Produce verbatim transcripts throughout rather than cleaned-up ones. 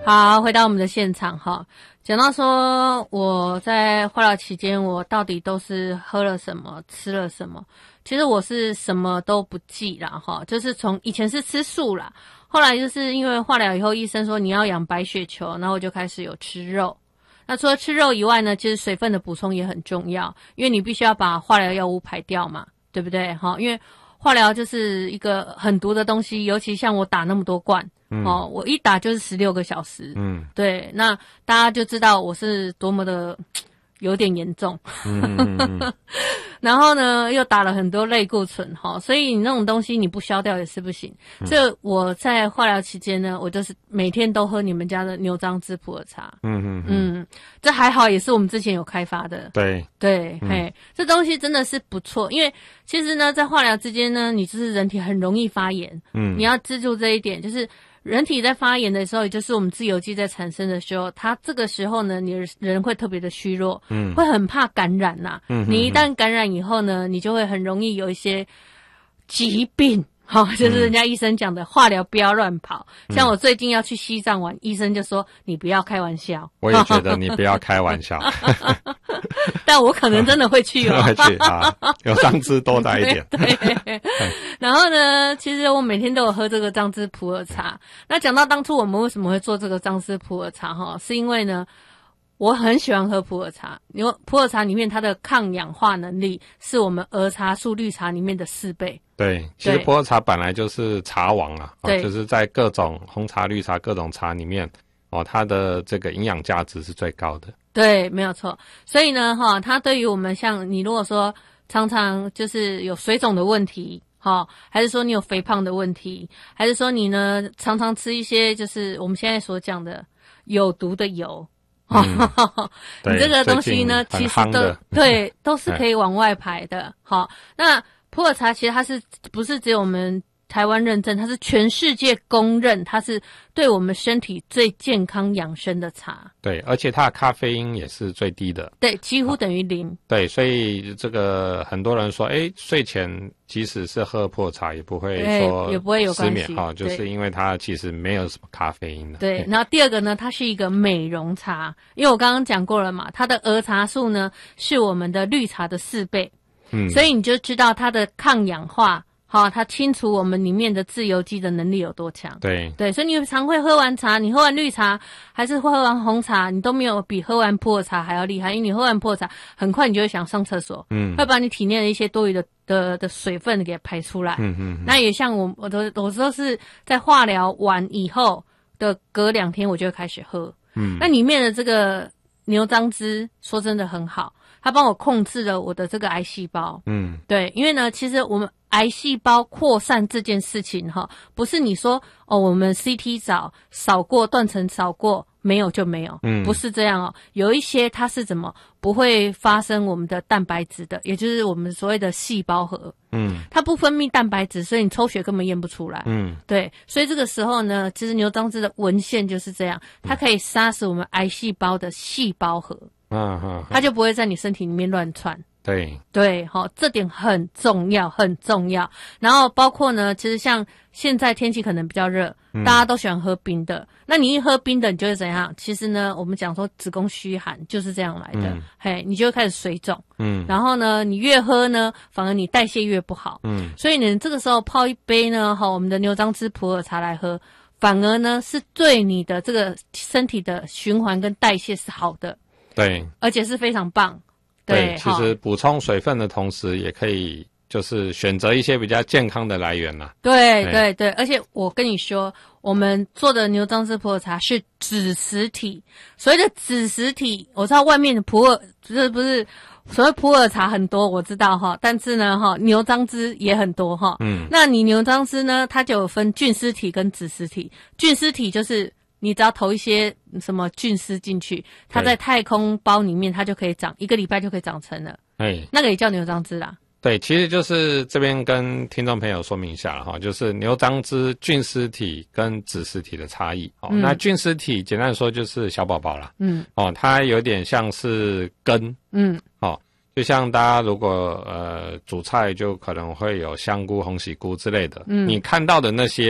好，回到我们的现场哈，讲到说我在化疗期间，我到底都是喝了什么，吃了什么？其实我是什么都不记啦哈，就是从以前是吃素啦，后来就是因为化疗以后，医生说你要养白血球，然后我就开始有吃肉。那除了吃肉以外呢，其实水分的补充也很重要，因为你必须要把化疗药物排掉嘛，对不对？哈，因为化疗就是一个很毒的东西，尤其像我打那么多罐，嗯、哦，我一打就是十六个小时，嗯，对，那大家就知道我是多么的有点严重，嗯嗯嗯然后呢又打了很多类固醇哈，所以你那种东西你不消掉也是不行。嗯、所以我在化疗期间呢，我就是每天都喝你们家的牛樟芝普洱茶，嗯嗯嗯，这还好也是我们之前有开发的， 对对，嗯、嘿，这东西真的是不错，因为其实呢在化疗之间呢，你就是人体很容易发炎，嗯，你要记住这一点，就是人体在发炎的时候，也就是我们自由基在产生的时候，它这个时候呢，你的人会特别的虚弱，嗯，会很怕感染呐、啊。嗯，你一旦感染以后呢，你就会很容易有一些疾病。好、哦，就是人家医生讲的化疗不要乱跑。嗯、像我最近要去西藏玩，医生就说你不要开玩笑。 我也觉得你不要开玩笑。 但我可能真的会去哦。 会去啊，有樟芝多带一点。 对。对然后呢，其实我每天都有喝这个樟芝普洱茶。那讲到当初我们为什么会做这个樟芝普洱茶哈，是因为呢，我很喜欢喝普洱茶，因为普洱茶里面它的抗氧化能力是我们儿茶素绿茶里面的四倍。 对，其实普洱茶本来就是茶王啊，哦、就是在各种红茶、绿茶各种茶里面，哦，它的这个营养价值是最高的。 对，没有错。所以呢，哈，它对于我们像你如果说常常就是有水肿的问题，哈，还是说你有肥胖的问题，还是说你呢常常吃一些就是我们现在所讲的有毒的油。嗯、你这个东西呢，其实都对，都是可以往外排的。好，那普洱茶其实它是不是只有我们台湾认证，它是全世界公认，它是对我们身体最健康养生的茶。 对，而且它的咖啡因也是最低的。 对，几乎等于零。对， 所以这个很多人说，哎，睡前即使是喝普洱茶也不会说也不会有失眠哈，就是因为它其实没有什么咖啡因的。 对，然后第二个呢，它是一个美容茶，因为我刚刚讲过了嘛，它的儿茶素呢是我们的绿茶的四倍。嗯，所以你就知道它的抗氧化，好，它清除我们里面的自由基的能力有多强。 对对，所以你常会喝完茶，你喝完绿茶还是喝完红茶，你都没有比喝完普洱茶还要厉害，因为你喝完普洱茶，很快你就会想上厕所，嗯，会把你体内的一些多余的的的水分给排出来。嗯嗯。那也像我我都我都是在化疗完以后的隔两天，我就会开始喝。嗯，那里面的这个牛樟芝，说真的很好。它帮我控制了我的这个癌细胞，嗯，对，因为呢，其实我们癌细胞扩散这件事情哈，不是你说哦，我们 C T 扫扫过断层扫过没有就没有，嗯，不是这样哦，有一些它是怎么不会发生我们的蛋白质的，也就是我们所谓的细胞核，嗯，它不分泌蛋白质，所以你抽血根本验不出来，嗯，对，所以这个时候呢，其实牛樟芝的文献就是这样，它可以杀死我们癌细胞的细胞核。嗯嗯，它就不会在你身体里面乱窜。 对对，好，这点很重要，很重要。然后包括呢，其实像现在天气可能比较热，嗯、大家都喜欢喝冰的。那你一喝冰的，你就会怎样？其实呢，我们讲说子宫虚寒就是这样来的。嗯、嘿，你就会开始水肿。嗯，然后呢，你越喝呢，反而你代谢越不好。嗯，所以你这个时候泡一杯呢，好，我们的牛樟芝普洱茶来喝，反而呢是对你的这个身体的循环跟代谢是好的。 对， 而且是非常棒。 对，对其实补充水分的同时，也可以就是选择一些比较健康的来源啦。 对对 对, 对，而且我跟你说，我们做的牛樟芝普洱茶是子实体，所谓的子实体，我知道外面的普洱就是不是所谓普洱茶很多，我知道哈，但是呢哈，牛樟芝也很多哈。嗯，那你牛樟芝呢，它就有分菌丝体跟子实体，菌丝体就是你只要投一些什么菌丝进去，它在太空包里面，它就可以长一个礼拜就可以长成了。哎，那个也叫牛樟芝啦。 对，其实就是这边跟听众朋友说明一下了哈，就是牛樟芝菌丝体跟子实体的差异。哦，嗯、那菌丝体简单说就是小宝宝啦。嗯，哦，它有点像是根。嗯，哦，就像大家如果呃煮菜，就可能会有香菇、鸿喜菇之类的。嗯，你看到的那些都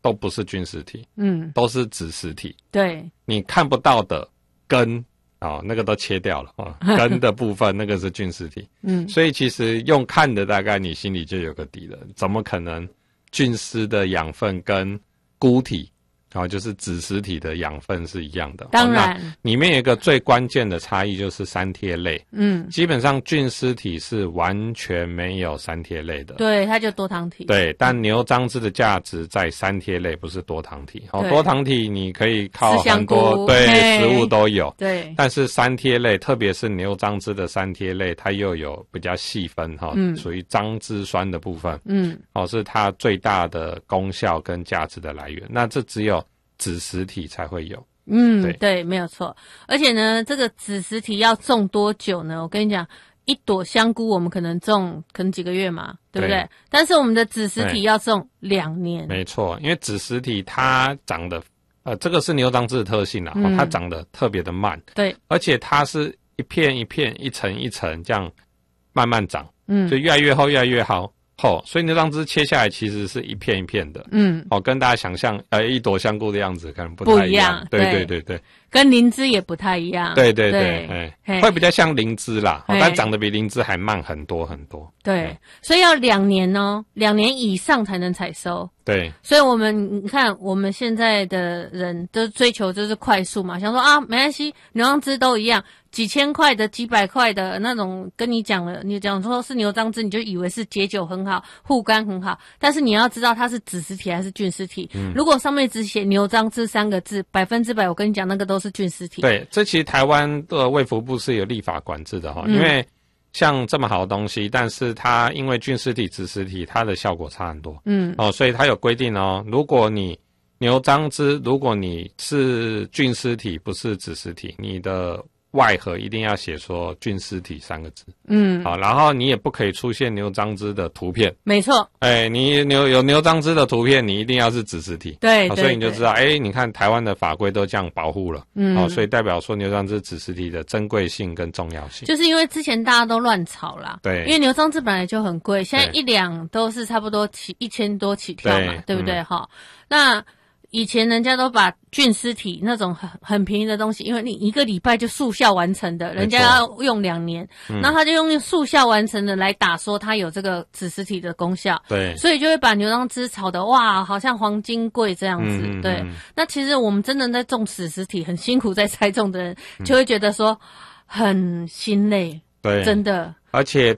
都不是菌丝体， 嗯， 都是子实体。 对， 你看不到的根哦，那个都切掉了哦，根的部分那个是菌丝体。嗯，所以其实用看的大概你心里就有个底了，怎么可能菌丝的养分跟菇体？然后、哦、就是子实体的养分是一样的， 当然、 哦、里面有一个最关键的差异就是三萜类，嗯，基本上菌丝体是完全没有三萜类的， 对，它就多糖体， 对，但牛樟芝的价值在三萜类，不是多糖体。哦，多糖体你可以靠很多对食物都有， 对， 但是三萜类，特别是牛樟芝的三萜类，它又有比较细分哈，嗯，属于樟芝酸的部分，嗯，哦，是它最大的功效跟价值的来源。那这只有子实体才会有， 嗯，对，对，没有错。而且呢，这个子实体要种多久呢？我跟你讲，一朵香菇我们可能种可能几个月嘛，对不对？对，但是我们的子实体要种两年。 没错，因为子实体它长得，呃，这个是牛樟芝的特性啦，嗯，它长得特别的慢， 对， 而且它是一片一片、一层一层这样慢慢长，嗯，就越来越厚，越来越厚。厚，所以牛樟芝切下来其实是一片一片的，嗯，哦，跟大家想象呃一朵香菇的样子可能不太一样， 不一样， 对对对对， 跟灵芝也不太一样， 对对对，哎，会比较像灵芝啦，哦，但长得比灵芝还慢很多很多， 对，所以要两年哦，两年以上才能采收， 对， 所以我们你看我们现在的人都追求就是快速嘛，想说啊没关系，牛樟芝都一样。几千块的、几百块的那种，跟你讲了，你讲说是牛樟芝，你就以为是解酒很好、护肝很好，但是你要知道它是子实体还是菌丝体。嗯，如果上面只写牛樟芝三个字，百分之百我跟你讲，那个都是菌丝体。 对，这其实台湾的卫福部是有立法管制的哈，嗯，因为像这么好的东西，但是它因为菌丝体、子实体，它的效果差很多。嗯，哦，所以它有规定哦，如果你牛樟芝，如果你是菌丝体，不是子实体，你的外盒一定要写说菌丝体三个字，嗯，好，然后你也不可以出现牛樟芝的图片， 没错， 哎，你牛有牛樟芝的图片，你一定要是子实体， 对，对， 所以你就知道，哎，你看台湾的法规都这样保护了，嗯，好，所以代表说牛樟芝子实体的珍贵性跟重要性， 就是因为之前大家都乱炒啦， 对， 因为牛樟芝本来就很贵，现在一两都是差不多起一千多起跳嘛， 对， 对不对？哈，嗯，那。以前人家都把菌丝体那种很很便宜的东西，因为你一个礼拜就速效完成的，人家要用两年，那，嗯，他就用速效完成的来打说它有这个子实体的功效， 对， 所以就会把牛樟芝炒得哇，好像黄金贵这样子，嗯，对，嗯。那其实我们真的在种子实体很辛苦在栽种的人，就会觉得说很心累， 对， 真的， 而且